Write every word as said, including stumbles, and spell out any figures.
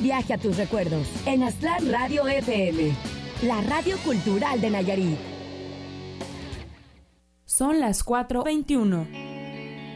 Viaje a tus recuerdos en Aztlán Radio F M, la radio cultural de Nayarit. Son las cuatro veintiuno.